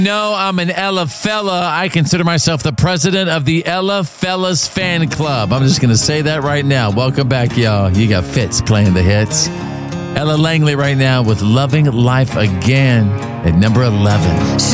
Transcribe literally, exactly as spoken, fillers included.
No, I'm an Ella fella. I consider myself the president of the Ella Fellas fan club. I'm just going to say that right now. Welcome back, y'all. You got Fitz playing the hits. Ella Langley right now with Loving Life Again at number eleven.